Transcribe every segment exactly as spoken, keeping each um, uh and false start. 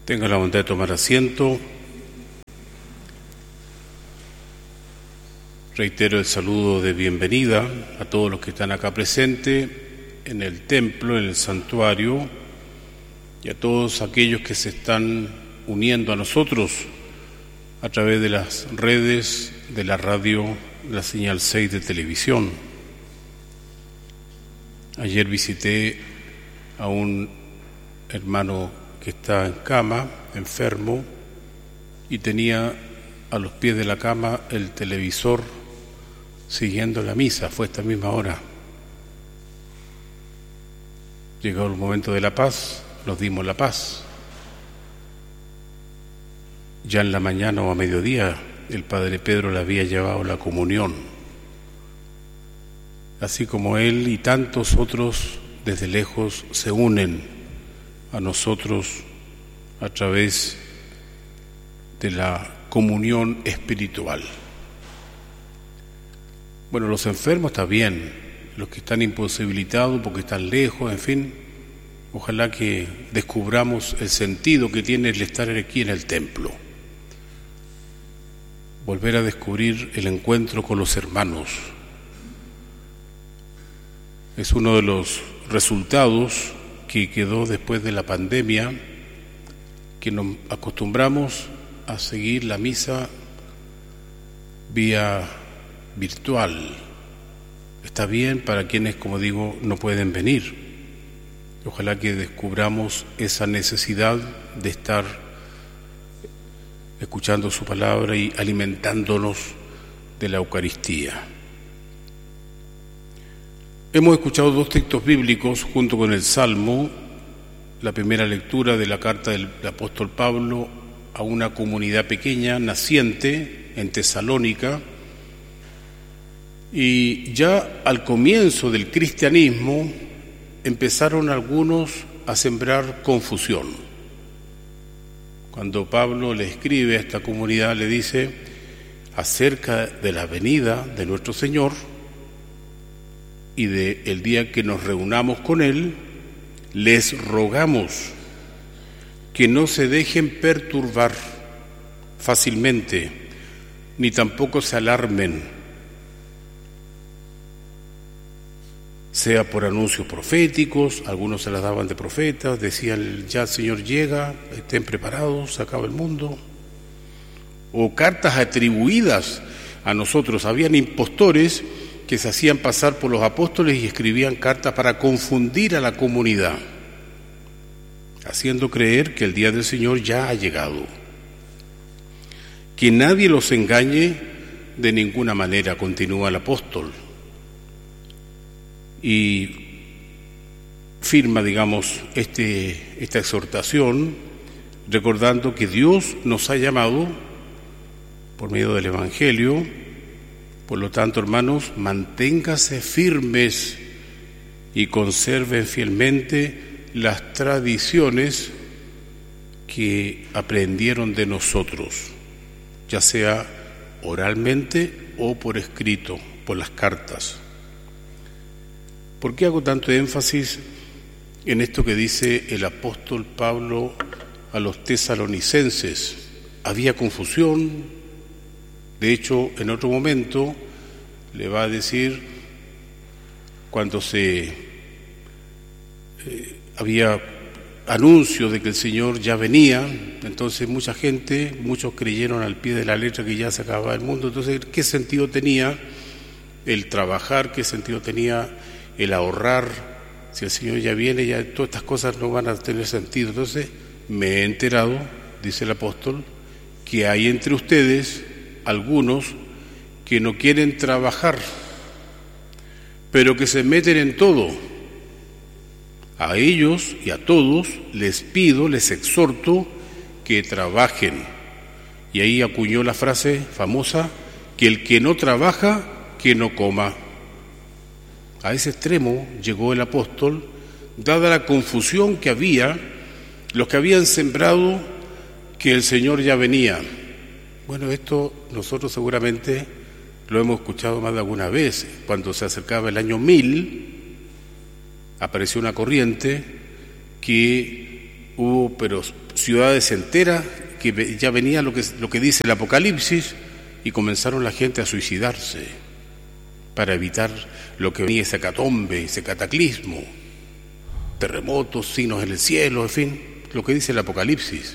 Tenga la bondad de tomar asiento. Reitero el saludo de bienvenida a todos los que están acá presentes en el templo, en el santuario, y a todos aquellos que se están uniendo a nosotros a través de las redes de la radio, la señal seis de televisión. Ayer visité a un hermano que está en cama, enfermo, y tenía a los pies de la cama el televisor siguiendo la misa. Fue esta misma hora. Llegó el momento de la paz, nos dimos la paz. Ya en la mañana o a mediodía el padre Pedro le había llevado la comunión, así como él y tantos otros desde lejos se unen a nosotros a través de la comunión espiritual. Bueno, los enfermos está bien, los que están imposibilitados porque están lejos, en fin, ojalá que descubramos el sentido que tiene el estar aquí en el templo. Volver a descubrir el encuentro con los hermanos. Es uno de los resultados que quedó después de la pandemia, que nos acostumbramos a seguir la misa vía virtual. Está bien para quienes, como digo, no pueden venir. Ojalá que descubramos esa necesidad de estar escuchando su palabra y alimentándonos de la Eucaristía. Hemos escuchado dos textos bíblicos junto con el Salmo, la primera lectura de la carta del apóstol Pablo a una comunidad pequeña, naciente, en Tesalónica, y ya al comienzo del cristianismo empezaron algunos a sembrar confusión. Cuando Pablo le escribe a esta comunidad, le dice acerca de la venida de nuestro Señor y del día que nos reunamos con Él, les rogamos que no se dejen perturbar fácilmente, ni tampoco se alarmen, sea por anuncios proféticos. Algunos se las daban de profetas, decían ya el Señor llega, estén preparados, se acaba el mundo, o cartas atribuidas a nosotros. Habían impostores que se hacían pasar por los apóstoles y escribían cartas para confundir a la comunidad, haciendo creer que el día del Señor ya ha llegado. Que nadie los engañe de ninguna manera, continúa el apóstol, y firma, digamos, este, esta exhortación, recordando que Dios nos ha llamado por medio del Evangelio. Por lo tanto, hermanos, manténgase firmes y conserven fielmente las tradiciones que aprendieron de nosotros, ya sea oralmente o por escrito, por las cartas. ¿Por qué hago tanto énfasis en esto que dice el apóstol Pablo a los tesalonicenses? Había confusión. De hecho, en otro momento le va a decir, cuando se eh, había anuncios de que el Señor ya venía, entonces mucha gente, muchos creyeron al pie de la letra que ya se acababa el mundo. Entonces, ¿qué sentido tenía el trabajar? ¿Qué sentido tenía el ahorrar? Si el Señor ya viene, ya todas estas cosas no van a tener sentido. Entonces, me he enterado, dice el apóstol, que hay entre ustedes algunos que no quieren trabajar, pero que se meten en todo. A ellos y a todos les pido, les exhorto que trabajen. Y ahí acuñó la frase famosa, que el que no trabaja, que no coma. A ese extremo llegó el apóstol, dada la confusión que había, los que habían sembrado que el Señor ya venía. Bueno, esto nosotros seguramente lo hemos escuchado más de alguna vez. Cuando se acercaba el año mil, apareció una corriente que hubo, pero ciudades enteras, que ya venía lo que, lo que dice el Apocalipsis, y comenzaron la gente a suicidarse para evitar lo que venía, ese hecatombe, ese cataclismo, terremotos, signos en el cielo, en fin, lo que dice el Apocalipsis.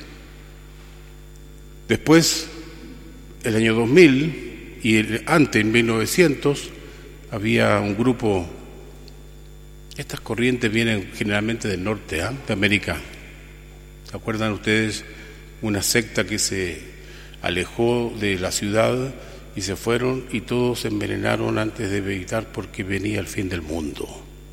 Después, el año dos mil, y el, antes, en mil novecientos, había un grupo. Estas corrientes vienen generalmente del norte, ¿eh? de América. ¿Se acuerdan ustedes? Una secta que se alejó de la ciudad y se fueron y todos se envenenaron antes de meditar porque venía el fin del mundo.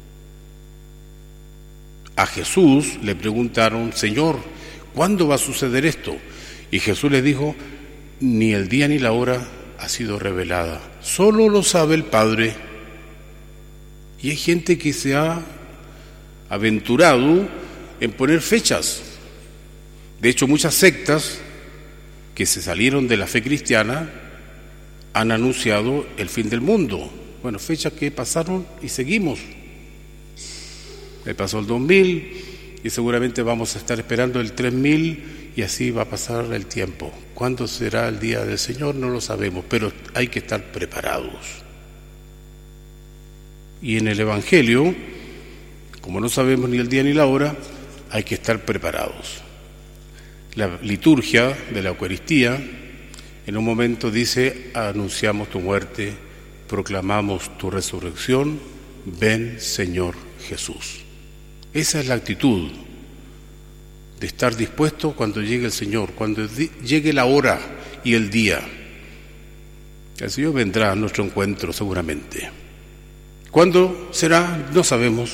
A Jesús le preguntaron: Señor, ¿cuándo va a suceder esto? Y Jesús les dijo: ni el día ni la hora ha sido revelada, solo lo sabe el Padre. Y hay gente que se ha aventurado en poner fechas. De hecho, muchas sectas que se salieron de la fe cristiana han anunciado el fin del mundo. Bueno, fechas que pasaron y seguimos. Me pasó el dos mil y seguramente vamos a estar esperando el tres mil y así va a pasar el tiempo. ¿Cuándo será el día del Señor? No lo sabemos, pero hay que estar preparados. Y en el Evangelio, como no sabemos ni el día ni la hora, hay que estar preparados. La liturgia de la Eucaristía en un momento dice: anunciamos tu muerte, proclamamos tu resurrección, ven Señor Jesús. Esa es la actitud de estar dispuesto cuando llegue el Señor, cuando llegue la hora y el día. El Señor vendrá a nuestro encuentro seguramente. ¿Cuándo será? No sabemos.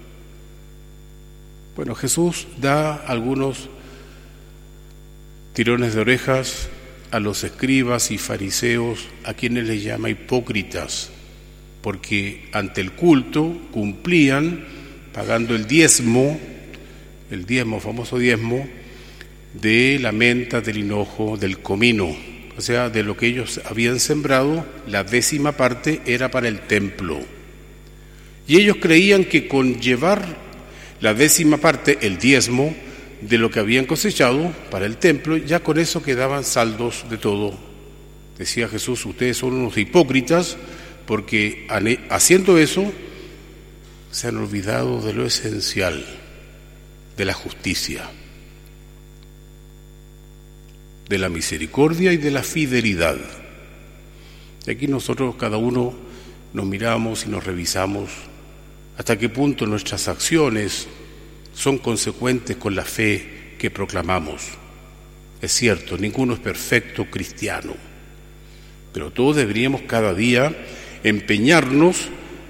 Bueno, Jesús da algunos tirones de orejas a los escribas y fariseos, a quienes les llama hipócritas, porque ante el culto cumplían pagando el diezmo, el diezmo, famoso diezmo, de la menta, del hinojo, del comino, o sea, de lo que ellos habían sembrado, la décima parte era para el templo. Y ellos creían que con llevar la décima parte, el diezmo, de lo que habían cosechado para el templo, ya con eso quedaban saldos de todo. Decía Jesús: ustedes son unos hipócritas, porque haciendo eso se han olvidado de lo esencial, de la justicia, de la misericordia y de la fidelidad. Y aquí nosotros cada uno nos miramos y nos revisamos hasta qué punto nuestras acciones son consecuentes con la fe que proclamamos. Es cierto, ninguno es perfecto cristiano, pero todos deberíamos cada día empeñarnos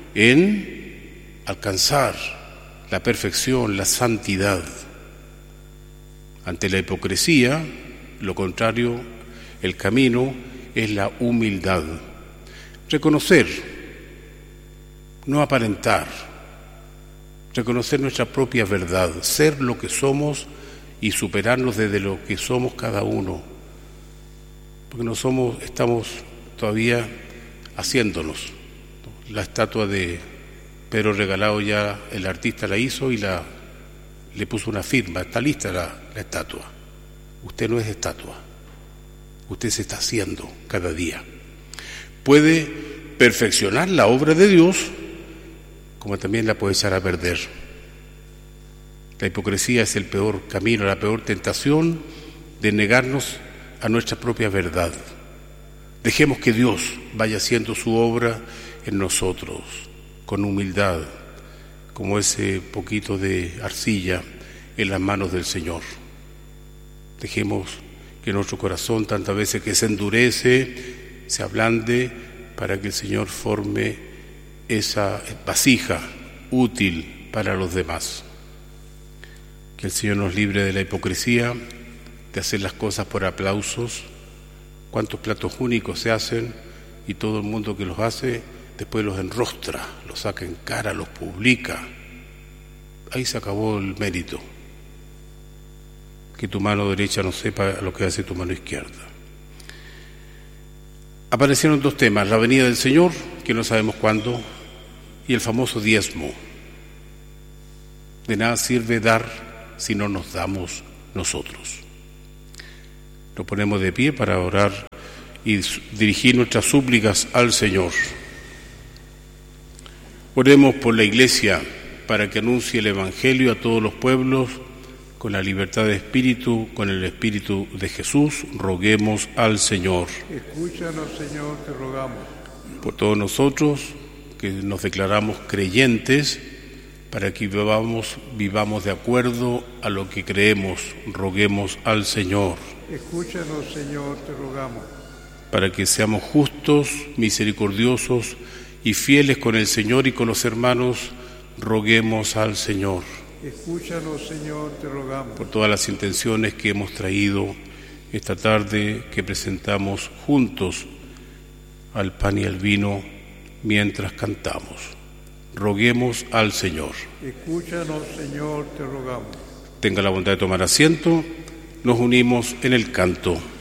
en alcanzar la perfección, la santidad. Ante la hipocresía, lo contrario, el camino es la humildad. Reconocer, no aparentar. Reconocer nuestra propia verdad, ser lo que somos y superarnos desde lo que somos cada uno, porque no somos, estamos todavía haciéndonos. La estatua de Pedro Regalado ya el artista la hizo y la le puso una firma, está lista la, la estatua. Usted no es estatua, usted se está haciendo cada día. Puede perfeccionar la obra de Dios, como también la puede echar a perder. La hipocresía es el peor camino, la peor tentación de negarnos a nuestra propia verdad. Dejemos que Dios vaya haciendo su obra en nosotros, con humildad, como ese poquito de arcilla en las manos del Señor. Dejemos que nuestro corazón, tantas veces que se endurece, se ablande, para que el Señor forme esa vasija útil para los demás. Que el Señor nos libre de la hipocresía, de hacer las cosas por aplausos. Cuántos platos únicos se hacen y todo el mundo que los hace después los enrostra, los saca en cara, los publica. Ahí se acabó el mérito. Que tu mano derecha no sepa lo que hace tu mano izquierda. Aparecieron dos temas: la venida del Señor, que no sabemos cuándo, y el famoso diezmo. De nada sirve dar si no nos damos nosotros. Nos ponemos de pie para orar y dirigir nuestras súplicas al Señor. Oremos por la Iglesia para que anuncie el Evangelio a todos los pueblos con la libertad de espíritu, con el espíritu de Jesús. Roguemos al Señor. Escúchanos, Señor, te rogamos. Por todos nosotros que nos declaramos creyentes, para que vivamos, vivamos de acuerdo a lo que creemos, roguemos al Señor. Escúchanos, Señor, te rogamos. Para que seamos justos, misericordiosos y fieles con el Señor y con los hermanos, roguemos al Señor. Escúchanos, Señor, te rogamos. Por todas las intenciones que hemos traído esta tarde, que presentamos juntos al pan y al vino mientras cantamos. Roguemos al Señor. Escúchanos, Señor, te rogamos. Tenga la bondad de tomar asiento. Nos unimos en el canto.